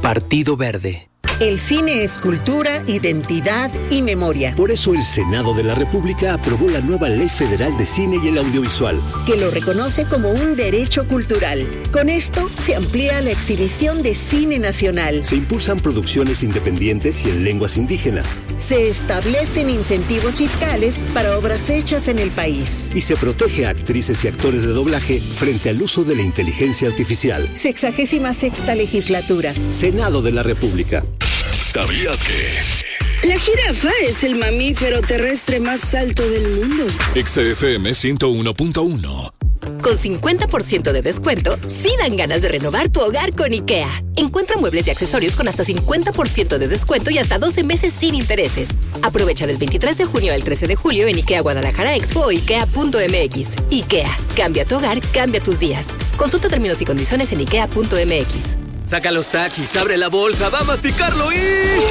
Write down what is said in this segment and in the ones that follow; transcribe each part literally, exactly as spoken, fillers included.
Partido Verde. El cine es cultura, identidad y memoria. Por eso el Senado de la República aprobó la nueva Ley Federal de Cine y el Audiovisual, que lo reconoce como un derecho cultural. Con esto se amplía la exhibición de cine nacional. Se impulsan producciones independientes y en lenguas indígenas. Se establecen incentivos fiscales para obras hechas en el país. Y se protege a actrices y actores de doblaje frente al uso de la inteligencia artificial. Sexagésima sexta legislatura. Senado de la República. ¿Sabías que? La jirafa es el mamífero terrestre más alto del mundo. X F M ciento uno punto uno. Con cincuenta por ciento de descuento, sí dan ganas de renovar tu hogar con IKEA. Encuentra muebles y accesorios con hasta cincuenta por ciento de descuento y hasta doce meses sin intereses. Aprovecha del veintitrés de junio al trece de julio en IKEA Guadalajara Expo o ikea punto m x. IKEA, cambia tu hogar, cambia tus días. Consulta términos y condiciones en ikea punto m x. Saca los taquis, abre la bolsa, va a masticarlo y...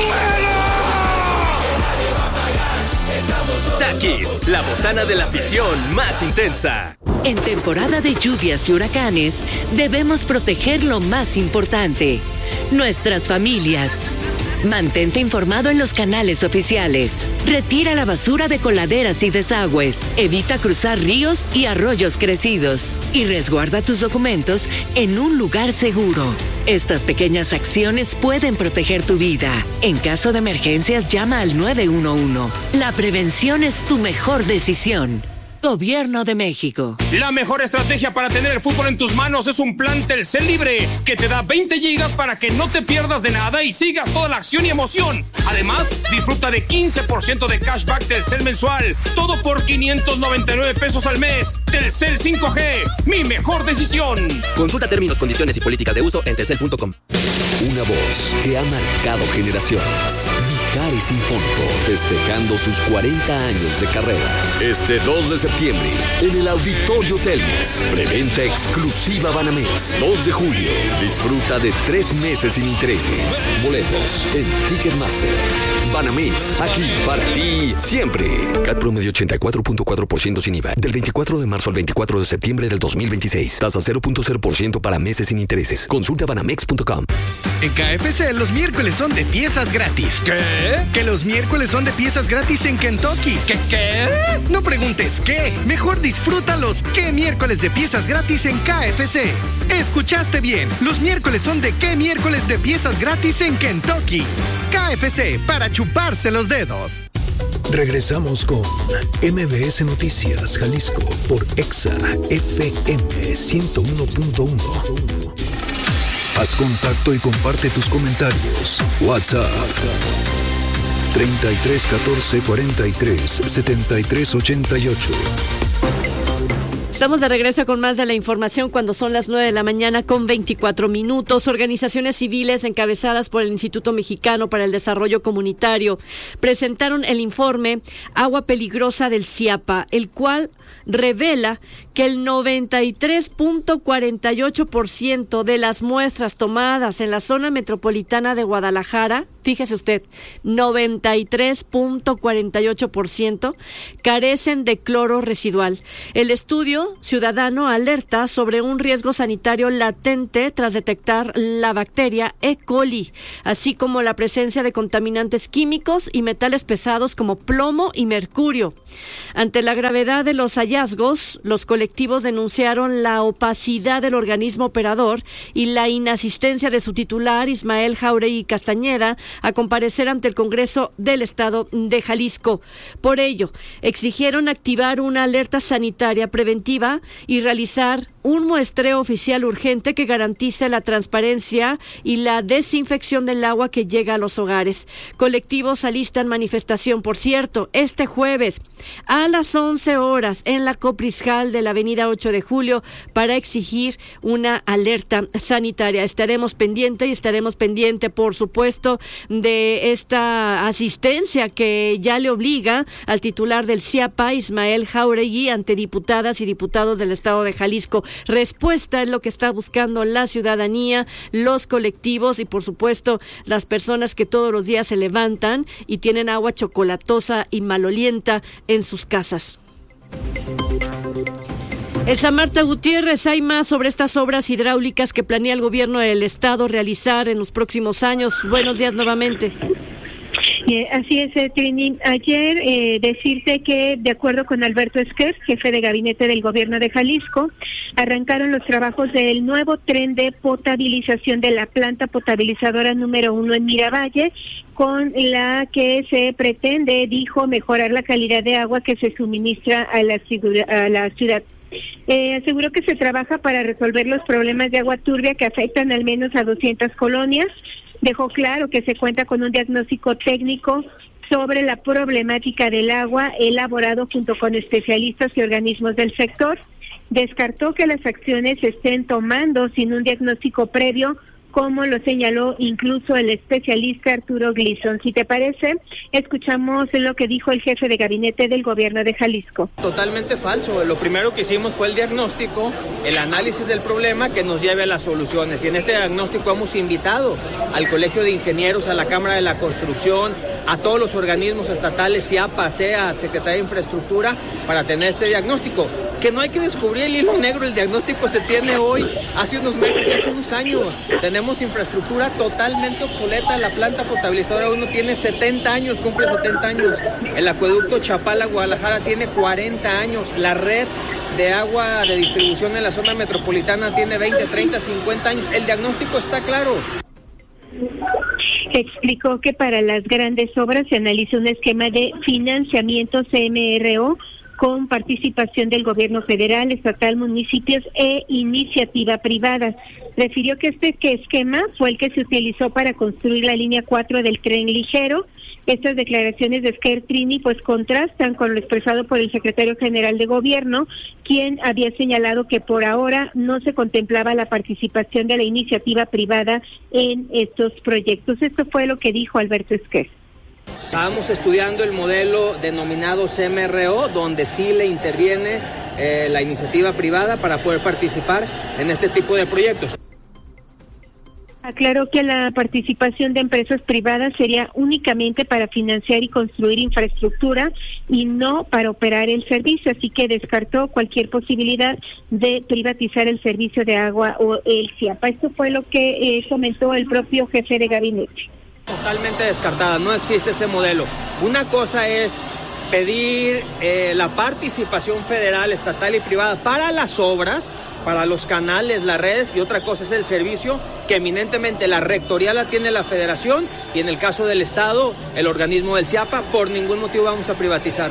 Taquis, la botana de la afición más intensa. En temporada de lluvias y huracanes, debemos proteger lo más importante, nuestras familias. Mantente informado en los canales oficiales. Retira la basura de coladeras y desagües. Evita cruzar ríos y arroyos crecidos. Y resguarda tus documentos en un lugar seguro. Estas pequeñas acciones pueden proteger tu vida. En caso de emergencias, llama al nueve uno uno. La prevención es tu mejor decisión. Gobierno de México. La mejor estrategia para tener el fútbol en tus manos es un plan Telcel Libre que te da veinte gigas para que no te pierdas de nada y sigas toda la acción y emoción. Además, disfruta de quince por ciento de cashback Telcel mensual. Todo por quinientos noventa y nueve pesos al mes. Telcel cinco G, mi mejor decisión. Consulta términos, condiciones y políticas de uso en telcel punto com. Una voz que ha marcado generaciones. Mijares Sinfónico, festejando sus cuarenta años de carrera. Este dos de septiembre, en el Auditorio Telmex. Preventa exclusiva Banamex. dos de julio, disfruta de tres meses sin intereses. Boletos en Ticketmaster. Banamex, aquí para ti siempre. C A T promedio ochenta y cuatro punto cuatro por ciento sin I V A. Del veinticuatro de marzo al veinticuatro de septiembre del dos mil veintiséis. Tasa cero punto cero por ciento para meses sin intereses. Consulta banamex punto com. En K F C los miércoles son de piezas gratis. ¿Qué? Que los miércoles son de piezas gratis en Kentucky. ¿Qué qué? No preguntes qué. Mejor disfruta los qué miércoles de piezas gratis en K F C. Escuchaste bien. Los miércoles son de qué miércoles de piezas gratis en Kentucky. K F C para chuparse los dedos. Regresamos con M B S Noticias Jalisco por Exa F M ciento uno punto uno. Haz contacto y comparte tus comentarios. WhatsApp treinta y tres catorce cuarenta y tres setenta y tres ochenta y ocho. Estamos de regreso con más de la información cuando son las nueve de la mañana con veinticuatro minutos. Organizaciones civiles encabezadas por el Instituto Mexicano para el Desarrollo Comunitario presentaron el informe Agua Peligrosa del CIAPA, el cual revela que el noventa y tres punto cuarenta y ocho por ciento de las muestras tomadas en la zona metropolitana de Guadalajara, fíjese usted, noventa y tres punto cuarenta y ocho por ciento carecen de cloro residual. El estudio ciudadano alerta sobre un riesgo sanitario latente tras detectar la bacteria E. coli, así como la presencia de contaminantes químicos y metales pesados como plomo y mercurio. Ante la gravedad de los hallazgos, los colectivos denunciaron la opacidad del organismo operador y la inasistencia de su titular, Ismael Jauregui Castañeda, a comparecer ante el Congreso del Estado de Jalisco. Por ello, exigieron activar una alerta sanitaria preventiva y realizar un muestreo oficial urgente que garantice la transparencia y la desinfección del agua que llega a los hogares. Colectivos alistan manifestación, por cierto, este jueves a las once horas en la Coprisjal de la avenida ocho de julio para exigir una alerta sanitaria. Estaremos pendientes y estaremos pendientes, por supuesto, de esta asistencia que ya le obliga al titular del CIAPA, Ismael Jauregui, ante diputadas y diputados del Estado de Jalisco. Respuesta es lo que está buscando la ciudadanía, los colectivos y por supuesto las personas que todos los días se levantan y tienen agua chocolatosa y malolienta en sus casas. Elsa Marta Gutiérrez, hay más sobre estas obras hidráulicas que planea el gobierno del estado realizar en los próximos años. Buenos días nuevamente. Eh, así es, eh, Trini. Ayer eh, decirte que, de acuerdo con Alberto Esquer, jefe de gabinete del gobierno de Jalisco, arrancaron los trabajos del nuevo tren de potabilización de la planta potabilizadora número uno en Miravalle, con la que se pretende, dijo, mejorar la calidad de agua que se suministra a la, a la ciudad. Eh, aseguró que se trabaja para resolver los problemas de agua turbia que afectan al menos a doscientas colonias. Dejó claro que se cuenta con un diagnóstico técnico sobre la problemática del agua elaborado junto con especialistas y organismos del sector. Descartó que las acciones se estén tomando sin un diagnóstico previo, como lo señaló incluso el especialista Arturo Gleason. Si te parece, escuchamos lo que dijo el jefe de gabinete del gobierno de Jalisco. Totalmente falso. Lo primero que hicimos fue el diagnóstico, el análisis del problema que nos lleve a las soluciones. Y en este diagnóstico hemos invitado al Colegio de Ingenieros, a la Cámara de la Construcción, a todos los organismos estatales, SIAPA, SEA, Secretaría de Infraestructura, para tener este diagnóstico. Que no hay que descubrir el hilo negro, el diagnóstico se tiene hoy, hace unos meses y hace unos años. Tenemos infraestructura totalmente obsoleta, la planta potabilizadora uno tiene setenta años, cumple setenta años. El acueducto Chapala-Guadalajara tiene cuarenta años, la red de agua de distribución en la zona metropolitana tiene veinte, treinta, cincuenta años. El diagnóstico está claro. Explicó que para las grandes obras se analizó un esquema de financiamiento C M R O con participación del gobierno federal, estatal, municipios e iniciativa privada. Refirió que este esquema fue el que se utilizó para construir la línea cuatro del tren ligero. Estas declaraciones de Esquer, Trini, pues contrastan con lo expresado por el secretario general de gobierno, quien había señalado que por ahora no se contemplaba la participación de la iniciativa privada en estos proyectos. Esto fue lo que dijo Alberto Esquer. Estábamos estudiando el modelo denominado C M R O, donde sí le interviene eh, la iniciativa privada para poder participar en este tipo de proyectos. Aclaró que la participación de empresas privadas sería únicamente para financiar y construir infraestructura y no para operar el servicio, así que descartó cualquier posibilidad de privatizar el servicio de agua o el SIAPA. Esto fue lo que eh, comentó el propio jefe de gabinete. Totalmente descartada, no existe ese modelo. Una cosa es pedir eh, la participación federal, estatal y privada para las obras, para los canales, las redes, y otra cosa es el servicio que eminentemente la rectoría la tiene la federación y en el caso del estado, el organismo del SIAPA. Por ningún motivo vamos a privatizar.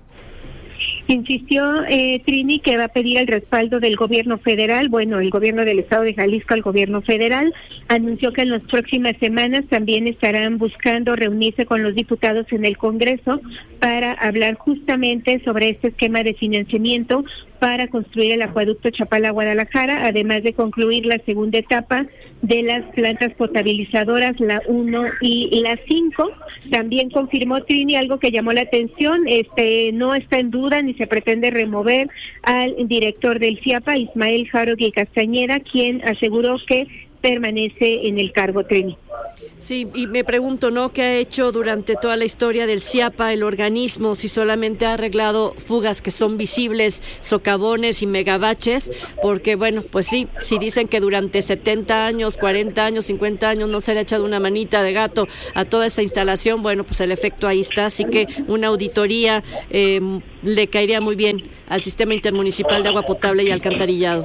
Insistió eh, Trini que va a pedir el respaldo del gobierno federal, bueno, el gobierno del estado de Jalisco al gobierno federal. Anunció que en las próximas semanas también estarán buscando reunirse con los diputados en el Congreso para hablar justamente sobre este esquema de financiamiento para construir el acueducto Chapala-Guadalajara, además de concluir la segunda etapa de las plantas potabilizadoras, la uno y la cinco. También confirmó Trini algo que llamó la atención, este no está en duda ni se pretende remover al director del SIAPA, Ismael Jarogui Castañeda, quien aseguró que permanece en el cargo, Trini. Sí, y me pregunto, ¿no?, qué ha hecho durante toda la historia del SIAPA el organismo, si solamente ha arreglado fugas que son visibles, socavones y megabaches, porque bueno, pues sí, si dicen que durante setenta años, cuarenta años, cincuenta años no se le ha echado una manita de gato a toda esa instalación, bueno, pues el efecto ahí está, así que una auditoría eh, le caería muy bien al Sistema Intermunicipal de Agua Potable y Alcantarillado.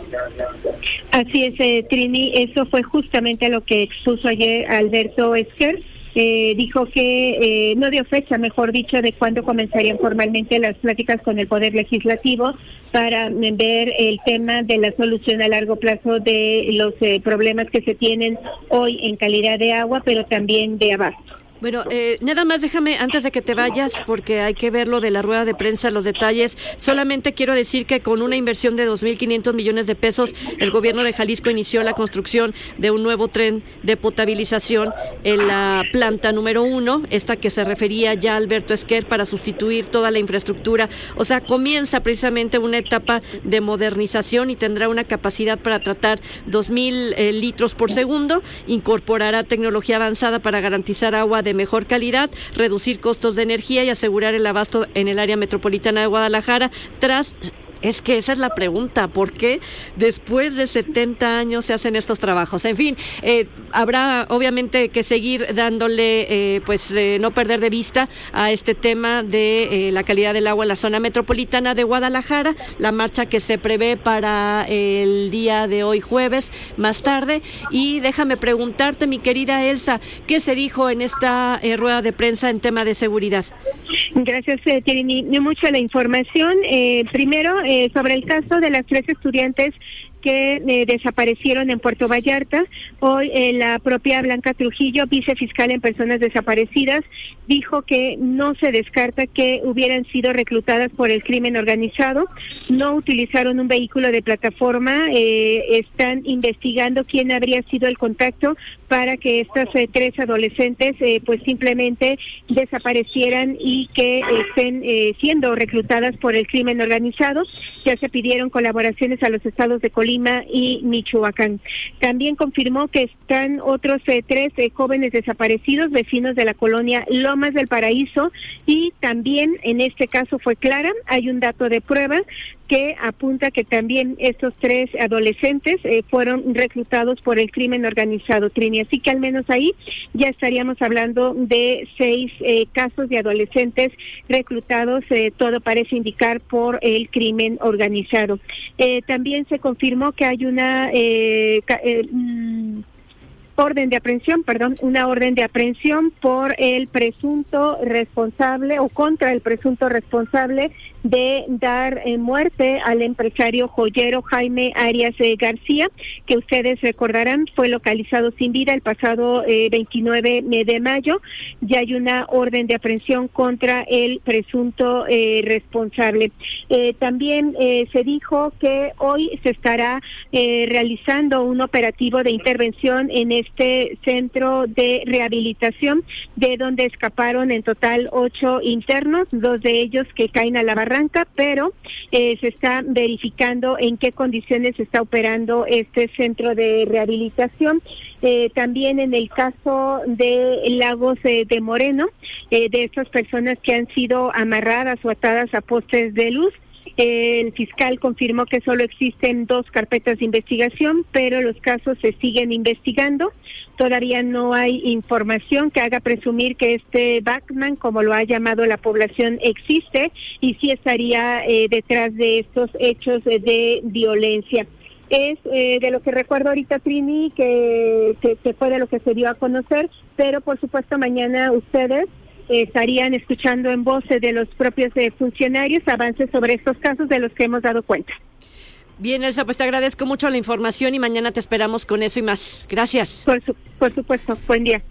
Así es, eh, Trini, eso fue justamente lo que expuso ayer Alberto Esquer. Eh, dijo que eh, no dio fecha, mejor dicho, de cuándo comenzarían formalmente las pláticas con el Poder Legislativo para ver el tema de la solución a largo plazo de los eh, problemas que se tienen hoy en calidad de agua, pero también de abasto. Bueno, eh, nada más déjame, antes de que te vayas, porque hay que ver lo de la rueda de prensa, los detalles, solamente quiero decir que con una inversión de dos mil quinientos millones de pesos, el gobierno de Jalisco inició la construcción de un nuevo tren de potabilización en la planta número uno, esta que se refería ya Alberto Esquer, para sustituir toda la infraestructura. O sea, comienza precisamente una etapa de modernización y tendrá una capacidad para tratar dos mil eh, litros por segundo, incorporará tecnología avanzada para garantizar agua de mejor calidad, reducir costos de energía y asegurar el abasto en el área metropolitana de Guadalajara tras Es que esa es la pregunta, ¿por qué después de setenta años se hacen estos trabajos? En fin, eh, habrá obviamente que seguir dándole, eh, pues eh, no perder de vista a este tema de eh, la calidad del agua en la zona metropolitana de Guadalajara, la marcha que se prevé para el día de hoy jueves, más tarde. Y déjame preguntarte, mi querida Elsa, ¿qué se dijo en esta eh, rueda de prensa en tema de seguridad? Gracias, eh, Tirini. Mucho la información. Eh, primero, eh, sobre el caso de las tres estudiantes que eh, desaparecieron en Puerto Vallarta. Hoy eh, la propia Blanca Trujillo, vicefiscal en personas desaparecidas, dijo que no se descarta que hubieran sido reclutadas por el crimen organizado. No utilizaron un vehículo de plataforma. Eh, están investigando quién habría sido el contacto para que estas eh, tres adolescentes eh, pues simplemente desaparecieran y que estén eh, siendo reclutadas por el crimen organizado. Ya se pidieron colaboraciones a los estados de Colima y Michoacán. También confirmó que están otros eh, tres eh, jóvenes desaparecidos, vecinos de la colonia Lomas del Paraíso, y también en este caso fue clara, hay un dato de prueba que apunta que también estos tres adolescentes eh, fueron reclutados por el crimen organizado, Trini. Así que al menos ahí ya estaríamos hablando de seis eh, casos de adolescentes reclutados, eh, todo parece indicar por el crimen organizado. Eh, también se confirmó que hay una eh, ca- eh, mm, orden de aprehensión, perdón, una orden de aprehensión por el presunto responsable o contra el presunto responsable de dar eh, muerte al empresario joyero Jaime Arias eh, García, que ustedes recordarán fue localizado sin vida el pasado eh, veintinueve de mayo. Ya hay una orden de aprehensión contra el presunto eh, responsable. Eh, también eh, se dijo que hoy se estará eh, realizando un operativo de intervención en este centro de rehabilitación, de donde escaparon en total ocho internos, dos de ellos que caen a la barranca, pero eh, se está verificando en qué condiciones está operando este centro de rehabilitación. Eh, también en el caso de Lagos eh, de Moreno, eh, de estas personas que han sido amarradas o atadas a postes de luz, el fiscal confirmó que solo existen dos carpetas de investigación, pero los casos se siguen investigando. Todavía no hay información que haga presumir que este Batman, como lo ha llamado la población, existe y sí estaría eh, detrás de estos hechos eh, de violencia. Es eh, de lo que recuerdo ahorita, Trini, que, que, que fue de lo que se dio a conocer, pero por supuesto mañana ustedes estarían escuchando en voz de los propios eh, funcionarios avances sobre estos casos de los que hemos dado cuenta. Bien, Elsa, pues te agradezco mucho la información y mañana te esperamos con eso y más. Gracias. Por, su, por supuesto. Buen día.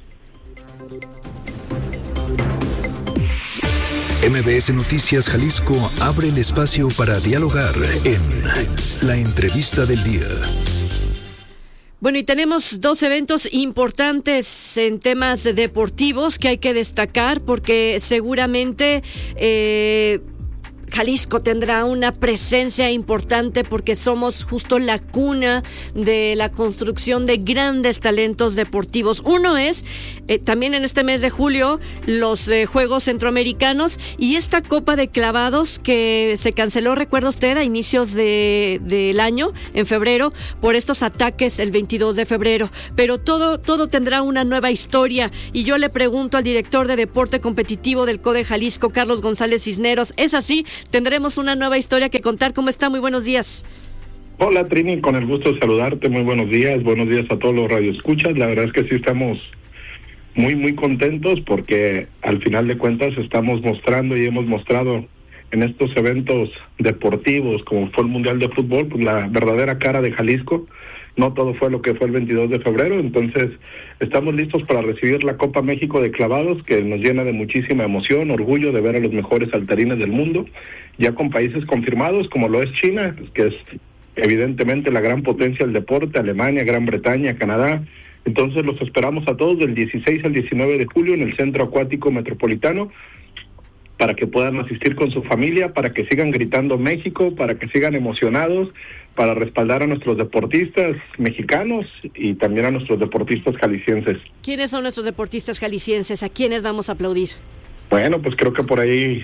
M B S Noticias Jalisco abre el espacio para dialogar en La Entrevista del Día. Bueno, y tenemos dos eventos importantes en temas deportivos que hay que destacar porque seguramente eh, Jalisco tendrá una presencia importante porque somos justo la cuna de la construcción de grandes talentos deportivos. Uno es, eh, también en este mes de julio, los eh, Juegos Centroamericanos y esta Copa de Clavados que se canceló, recuerda usted, a inicios de, del año, en febrero, por estos ataques el veintidós de febrero. Pero todo, todo tendrá una nueva historia y yo le pregunto al director de Deporte Competitivo del C O D E Jalisco, Carlos González Cisneros, ¿es así? Tendremos una nueva historia que contar. ¿Cómo está? Muy buenos días. Hola, Trini, con el gusto de saludarte. Muy buenos días. Buenos días a todos los radioescuchas. La verdad es que sí estamos muy, muy contentos porque al final de cuentas estamos mostrando y hemos mostrado en estos eventos deportivos como fue el Mundial de Fútbol, pues la verdadera cara de Jalisco. No todo fue lo que fue el veintidós de febrero, entonces estamos listos para recibir la Copa México de Clavados, que nos llena de muchísima emoción, orgullo de ver a los mejores saltarines del mundo, ya con países confirmados como lo es China, que es evidentemente la gran potencia del deporte, Alemania, Gran Bretaña, Canadá. Entonces los esperamos a todos del dieciséis al diecinueve de julio en el Centro Acuático Metropolitano, para que puedan asistir con su familia, para que sigan gritando México, para que sigan emocionados, para respaldar a nuestros deportistas mexicanos y también a nuestros deportistas jaliscienses. ¿Quiénes son nuestros deportistas jaliscienses? ¿A quiénes vamos a aplaudir? Bueno, pues creo que por ahí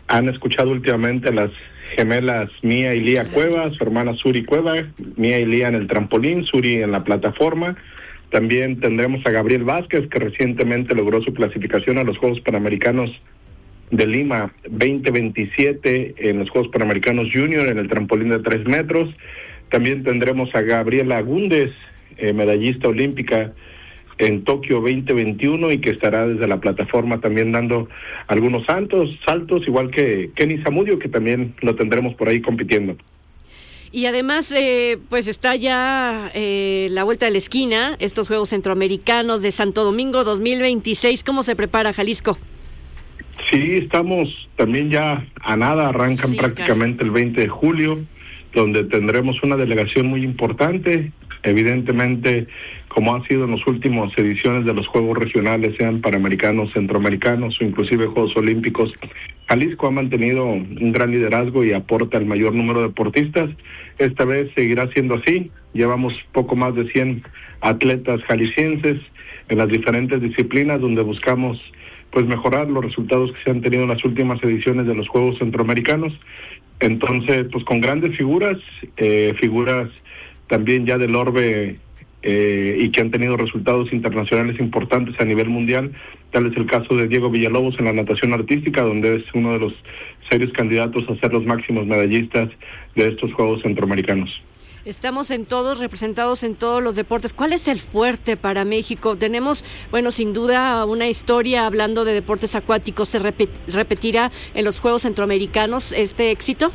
han escuchado últimamente las gemelas Mía y Lía Cueva, su hermana Suri Cueva, Mía y Lía en el trampolín, Suri en la plataforma. También tendremos a Gabriel Vázquez, que recientemente logró su clasificación a los Juegos Panamericanos de Lima veinte veintisiete en los Juegos Panamericanos Junior en el trampolín de tres metros. También tendremos a Gabriela Agúndez, eh, medallista olímpica en Tokio veinte veintiuno y que estará desde la plataforma también dando algunos saltos, saltos igual que Kenny Zamudio, que también lo tendremos por ahí compitiendo. Y además, eh, pues está ya eh, la vuelta de la esquina, estos Juegos Centroamericanos de Santo Domingo dos mil veintiséis. ¿Cómo se prepara Jalisco? Sí, estamos también ya a nada, arrancan sí, prácticamente caray. el veinte de julio, donde tendremos una delegación muy importante. Evidentemente, como ha sido en las últimas ediciones de los Juegos Regionales, sean Panamericanos, Centroamericanos o inclusive Juegos Olímpicos, Jalisco ha mantenido un gran liderazgo y aporta el mayor número de deportistas. Esta vez seguirá siendo así. Llevamos poco más de cien atletas jaliscienses en las diferentes disciplinas, donde buscamos pues mejorar los resultados que se han tenido en las últimas ediciones de los Juegos Centroamericanos. Entonces, pues con grandes figuras, eh, figuras también ya del orbe eh, y que han tenido resultados internacionales importantes a nivel mundial. Tal es el caso de Diego Villalobos en la natación artística, donde es uno de los serios candidatos a ser los máximos medallistas de estos Juegos Centroamericanos. Estamos en todos, representados en todos los deportes. ¿Cuál es el fuerte para México? Tenemos, bueno, sin duda una historia hablando de deportes acuáticos. ¿Se repet- repetirá en los Juegos Centroamericanos este éxito?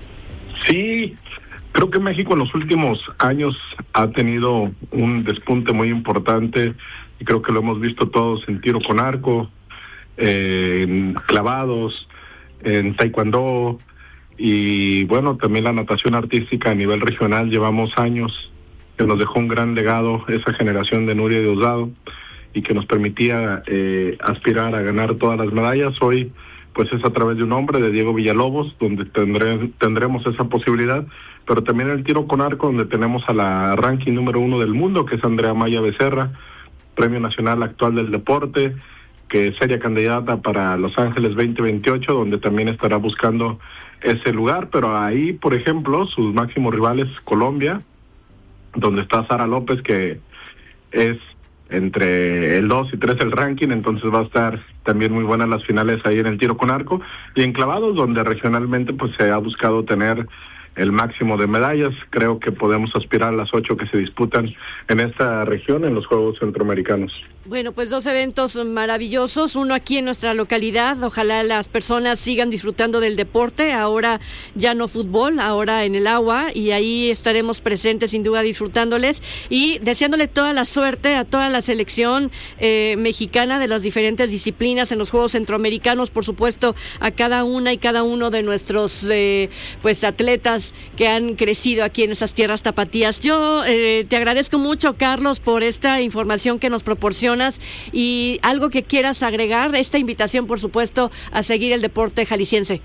Sí, creo que México en los últimos años ha tenido un despunte muy importante y creo que lo hemos visto todos en tiro con arco, eh, en clavados, en taekwondo. Y bueno, también la natación artística a nivel regional. Llevamos años que nos dejó un gran legado esa generación de Nuria Diosdado y que nos permitía eh, aspirar a ganar todas las medallas. Hoy pues es a través de un hombre, de Diego Villalobos, donde tendré, tendremos esa posibilidad, pero también el tiro con arco, donde tenemos a la ranking número uno del mundo, que es Andrea Maya Becerra, Premio Nacional Actual del Deporte, que sería candidata para Los Ángeles veinte veintiocho, donde también estará buscando ese lugar. Pero ahí, por ejemplo, sus máximos rivales, Colombia, donde está Sara López, que es entre el dos y tres el ranking, entonces va a estar también muy buenas las finales ahí en el tiro con arco, y en clavados, donde regionalmente pues se ha buscado tener el máximo de medallas. Creo que podemos aspirar a las ocho que se disputan en esta región en los Juegos Centroamericanos. Bueno, pues dos eventos maravillosos, uno aquí en nuestra localidad. Ojalá las personas sigan disfrutando del deporte, ahora ya no fútbol, ahora en el agua, y ahí estaremos presentes sin duda disfrutándoles y deseándole toda la suerte a toda la selección eh, mexicana de las diferentes disciplinas en los Juegos Centroamericanos, por supuesto a cada una y cada uno de nuestros eh, pues atletas que han crecido aquí en esas tierras tapatías. Yo eh, te agradezco mucho, Carlos, por esta información que nos proporciona. Y algo que quieras agregar, esta invitación, por supuesto, a seguir el deporte jalisciense.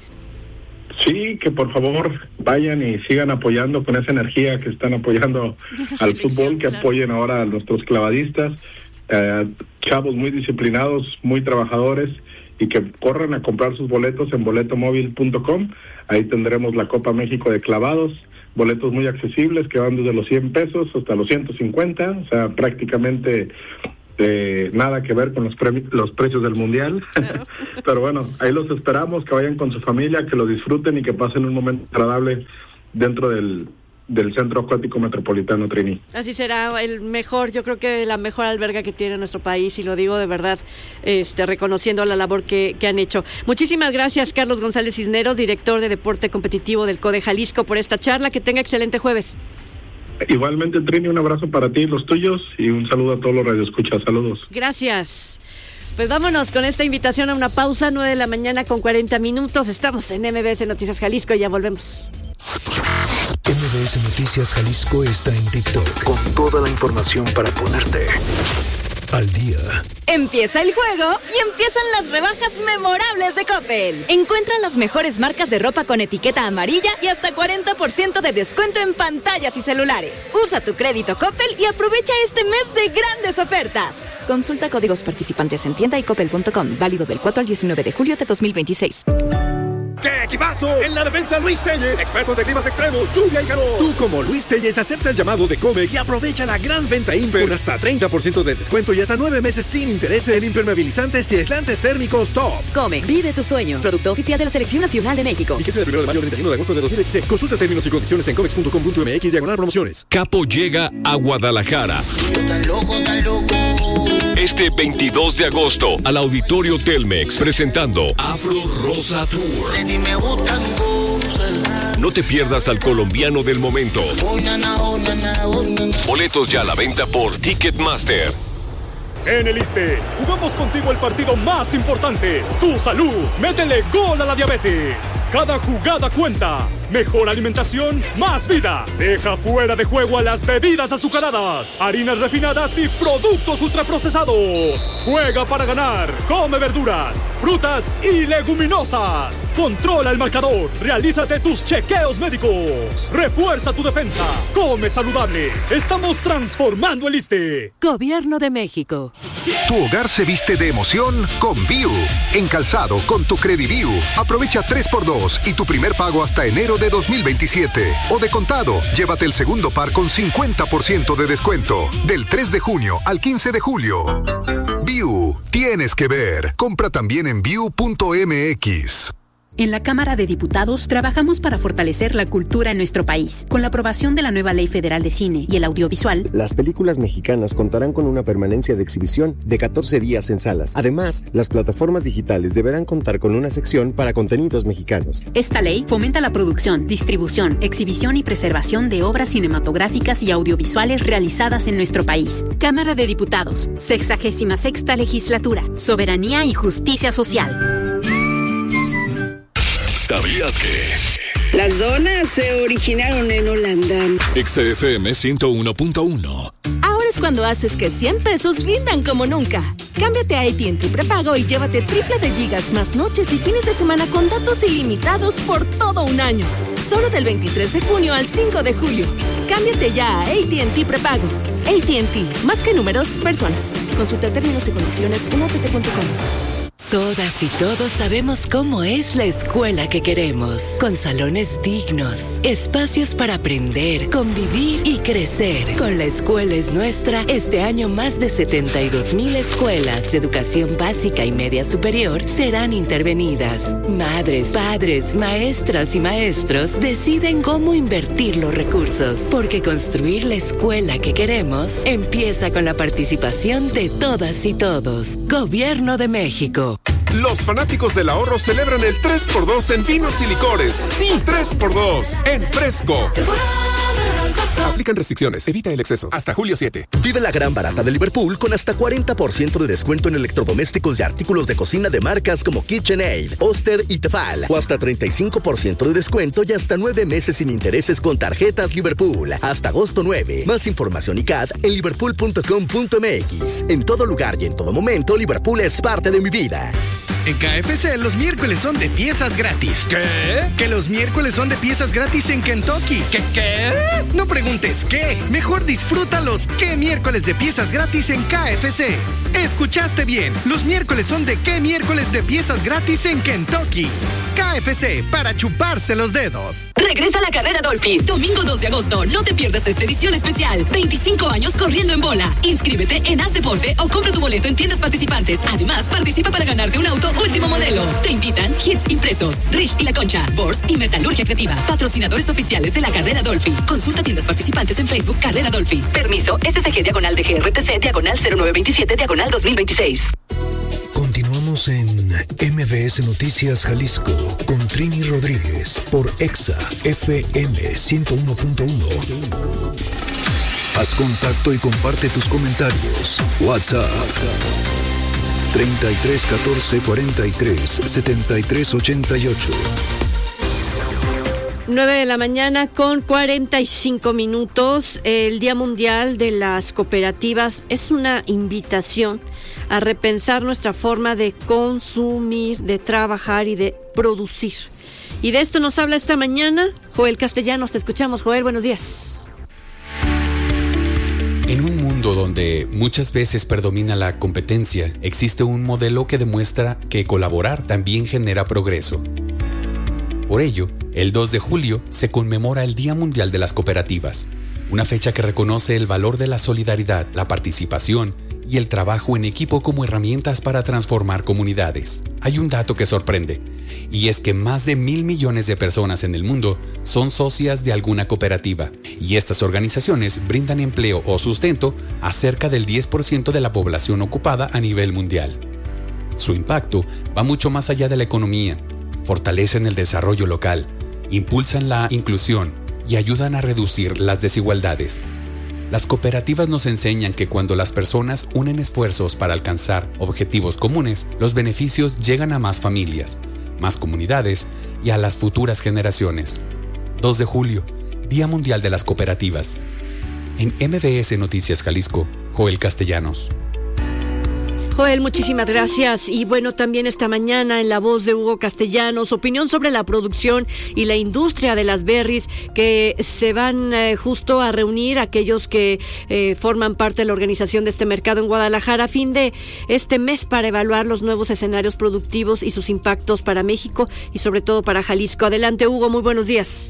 Sí, que por favor vayan y sigan apoyando con esa energía que están apoyando al fútbol, que claro. apoyen ahora a nuestros clavadistas, eh, chavos muy disciplinados, muy trabajadores, y que corran a comprar sus boletos en boleto móvil punto com. Ahí tendremos la Copa México de clavados, boletos muy accesibles que van desde los cien pesos hasta los ciento cincuenta, o sea, prácticamente Eh, nada que ver con los, pre- los precios del mundial. Claro. Pero bueno, ahí los esperamos, que vayan con su familia, que lo disfruten y que pasen un momento agradable dentro del, del Centro Acuático Metropolitano, Trini. Así será, el mejor, yo creo que la mejor alberga que tiene nuestro país, y lo digo de verdad, este, reconociendo la labor que, que han hecho. Muchísimas gracias, Carlos González Cisneros, director de Deporte Competitivo del CODE Jalisco, por esta charla. Que tenga excelente jueves. Igualmente, Trini, un abrazo para ti y los tuyos, y un saludo a todos los radioescuchas. Saludos. Gracias. Pues vámonos con esta invitación a una pausa, nueve de la mañana con cuarenta minutos. Estamos en M B S Noticias Jalisco y ya volvemos. M B S Noticias Jalisco está en TikTok con toda la información para ponerte al día. Empieza el juego y empiezan las rebajas memorables de Coppel. Encuentra las mejores marcas de ropa con etiqueta amarilla y hasta cuarenta por ciento de descuento en pantallas y celulares. Usa tu crédito Coppel y aprovecha este mes de grandes ofertas. Consulta códigos participantes en tienda y coppel punto com. Válido del cuatro al diecinueve de julio de dos mil veintiséis. ¡Qué equipazo! En la defensa, Luis Telles, expertos de climas extremos, lluvia y calor. Tú, como Luis Telles, acepta el llamado de Comex y aprovecha la gran venta Imper con hasta treinta por ciento de descuento y hasta nueve meses sin intereses en impermeabilizantes y aislantes térmicos top. Comex, vive tus sueños. Producto oficial de la Selección Nacional de México. Fíjese del primero de mayo al treinta y uno de agosto de dos mil veintiséis. Consulta términos y condiciones en comex punto com punto m x diagonal promociones. Capo llega a Guadalajara. Este veintidós de agosto al Auditorio Telmex presentando Afro Rosa Tour. No te pierdas al colombiano del momento. Boletos ya a la venta por Ticketmaster. En el ISSSTE, jugamos contigo el partido más importante, tu salud. Métele gol a la diabetes. Cada jugada cuenta. Mejor alimentación, más vida. Deja fuera de juego a las bebidas azucaradas, harinas refinadas y productos ultraprocesados. Juega para ganar. Come verduras, frutas y leguminosas. Controla el marcador. Realízate tus chequeos médicos. Refuerza tu defensa. Come saludable. Estamos transformando el ISSSTE. Gobierno de México. Tu hogar se viste de emoción con View. En calzado, con tu Crediviu. Aprovecha tres por dos y tu primer pago hasta enero de dos mil veintisiete. O de contado, llévate el segundo par con cincuenta por ciento de descuento. Del tres de junio al quince de julio. View, tienes que ver. Compra también en view punto m x. En la Cámara de Diputados trabajamos para fortalecer la cultura en nuestro país. Con la aprobación de la nueva Ley Federal de Cine y el Audiovisual, las películas mexicanas contarán con una permanencia de exhibición de catorce días en salas. Además, las plataformas digitales deberán contar con una sección para contenidos mexicanos. Esta ley fomenta la producción, distribución, exhibición y preservación de obras cinematográficas y audiovisuales realizadas en nuestro país. Cámara de Diputados, sexagésima sexta Legislatura, Soberanía y Justicia Social. ¿Sabías que? Las donas se originaron en Holanda. X F M ciento uno punto uno. Ahora es cuando haces que cien pesos rindan como nunca. Cámbiate a A T and T Prepago y llévate triple de gigas más noches y fines de semana con datos ilimitados por todo un año. Solo del veintitrés de junio al cinco de julio. Cámbiate ya a A T and T Prepago. A T and T, más que números, personas. Consulta términos y condiciones en a t t punto com. Todas y todos sabemos cómo es la escuela que queremos, con salones dignos, espacios para aprender, convivir y crecer. Con La Escuela es Nuestra, este año más de setenta y dos mil escuelas de educación básica y media superior serán intervenidas. Madres, padres, maestras y maestros deciden cómo invertir los recursos, porque construir la escuela que queremos empieza con la participación de todas y todos. Gobierno de México. Los fanáticos del ahorro celebran el tres por dos en vinos y licores. Sí, tres por dos en Fresco. Aplican restricciones, evita el exceso. Hasta julio siete. Vive la gran barata de Liverpool con hasta cuarenta por ciento de descuento en electrodomésticos y artículos de cocina de marcas como KitchenAid, Oster y Tefal. O hasta treinta y cinco por ciento de descuento y hasta nueve meses sin intereses con tarjetas Liverpool. Hasta agosto nueve. Más información y C A D en liverpool punto com punto m x. En todo lugar y en todo momento, Liverpool es parte de mi vida. En K F C los miércoles son de piezas gratis. ¿Qué? Que los miércoles son de piezas gratis en Kentucky. ¿Qué qué? No preguntes qué. Mejor disfruta los qué miércoles de piezas gratis en K F C. Escuchaste bien. Los miércoles son de qué miércoles de piezas gratis en Kentucky. K F C, para chuparse los dedos. Regresa a la carrera Dolphin. Domingo dos de agosto. No te pierdas esta edición especial. veinticinco años corriendo en bola. Inscríbete en Haz Deporte o compra tu boleto en tiendas participantes. Además, participa para ganarte un auto último modelo. Te invitan Hits Impresos, Rich y La Concha, Bors y Metalurgia Creativa. Patrocinadores oficiales de la carrera Dolphin. Consulta tiendas participantes en Facebook Carrera Dolphin. Permiso S S G diagonal de G R T C diagonal cero nueve veintisiete diagonal dos mil veintiséis. Continuamos en M V S Noticias Jalisco con Trini Rodríguez por Exa F M ciento uno punto uno. Haz contacto y comparte tus comentarios. WhatsApp treinta y tres catorce cuarenta y tres setenta y tres ochenta y ocho. nueve de la mañana con cuarenta y cinco minutos. El Día Mundial de las Cooperativas es una invitación a repensar nuestra forma de consumir, de trabajar y de producir. Y de esto nos habla esta mañana Joel Castellanos. Te escuchamos, Joel. Buenos días. En un mundo donde muchas veces predomina la competencia, existe un modelo que demuestra que colaborar también genera progreso. Por ello, el dos de julio se conmemora el Día Mundial de las Cooperativas, una fecha que reconoce el valor de la solidaridad, la participación y el trabajo en equipo como herramientas para transformar comunidades. Hay un dato que sorprende, y es que más de mil millones de personas en el mundo son socias de alguna cooperativa, y estas organizaciones brindan empleo o sustento a cerca del diez por ciento de la población ocupada a nivel mundial. Su impacto va mucho más allá de la economía. Fortalecen el desarrollo local, impulsan la inclusión y ayudan a reducir las desigualdades. Las cooperativas nos enseñan que cuando las personas unen esfuerzos para alcanzar objetivos comunes, los beneficios llegan a más familias, más comunidades y a las futuras generaciones. dos de julio, Día Mundial de las Cooperativas. En M V S Noticias Jalisco, Joel Castellanos. Joel, muchísimas gracias. Y bueno, también esta mañana en la voz de Hugo Castellanos, opinión sobre la producción y la industria de las berries que se van eh, justo a reunir aquellos que eh, forman parte de la organización de este mercado en Guadalajara a fin de este mes para evaluar los nuevos escenarios productivos y sus impactos para México y sobre todo para Jalisco. Adelante, Hugo, muy buenos días.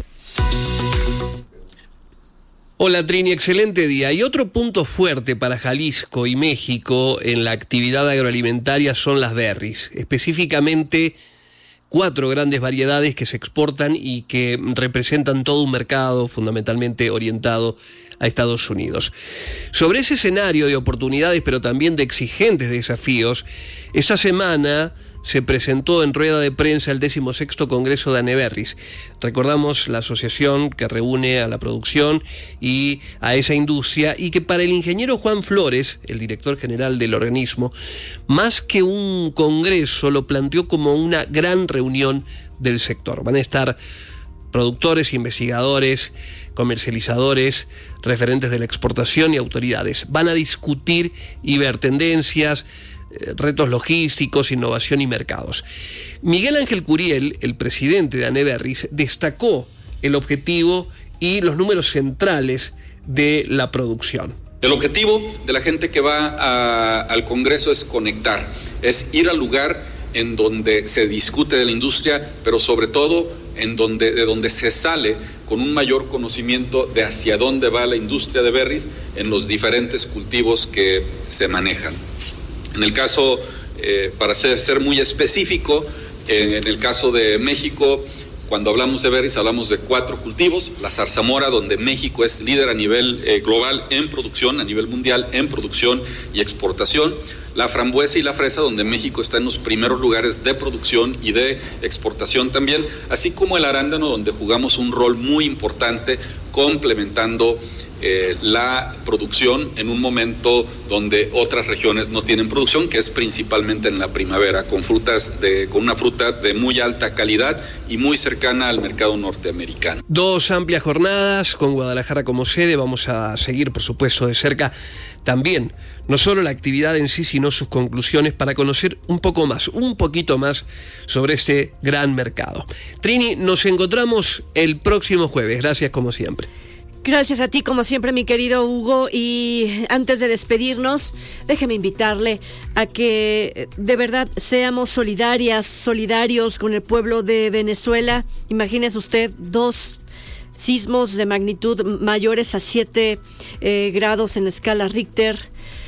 Hola Trini, excelente día. Y otro punto fuerte para Jalisco y México en la actividad agroalimentaria son las berries, específicamente cuatro grandes variedades que se exportan y que representan todo un mercado fundamentalmente orientado a Estados Unidos. Sobre ese escenario de oportunidades, pero también de exigentes desafíos, esta semana se presentó en rueda de prensa el decimosexto Congreso de Aneberries. Recordamos la asociación que reúne a la producción y a esa industria y que para el ingeniero Juan Flores, el director general del organismo, más que un congreso lo planteó como una gran reunión del sector. Van a estar productores, investigadores, comercializadores, referentes de la exportación y autoridades. Van a discutir y ver tendencias, retos logísticos, innovación y mercados. Miguel Ángel Curiel, el presidente de Aneberries, destacó el objetivo y los números centrales de la producción. El objetivo de la gente que va a, al Congreso es conectar, es ir al lugar en donde se discute de la industria, pero sobre todo en donde, de donde se sale con un mayor conocimiento de hacia dónde va la industria de berries en los diferentes cultivos que se manejan. En el caso, eh, para ser, ser muy específico, eh, en el caso de México, cuando hablamos de berries hablamos de cuatro cultivos: la zarzamora, donde México es líder a nivel eh, global en producción, a nivel mundial en producción y exportación; la frambuesa y la fresa, donde México está en los primeros lugares de producción y de exportación también, así como el arándano, donde jugamos un rol muy importante complementando eh, la producción en un momento donde otras regiones no tienen producción, que es principalmente en la primavera, con frutas de, con una fruta de muy alta calidad y muy cercana al mercado norteamericano. Dos amplias jornadas con Guadalajara como sede. Vamos a seguir, por supuesto, de cerca también, no solo la actividad en sí, sino sus conclusiones para conocer un poco más, un poquito más sobre este gran mercado. Trini, nos encontramos el próximo jueves. Gracias como siempre. Gracias a ti, como siempre, mi querido Hugo. Y antes de despedirnos, déjeme invitarle a que de verdad seamos solidarias, solidarios con el pueblo de Venezuela. Imagínese usted dos sismos de magnitud mayores a siete eh, grados en la escala Richter.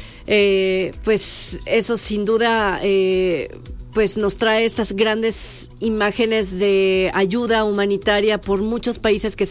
Eh, pues eso sin duda eh, pues nos trae estas grandes imágenes de ayuda humanitaria por muchos países que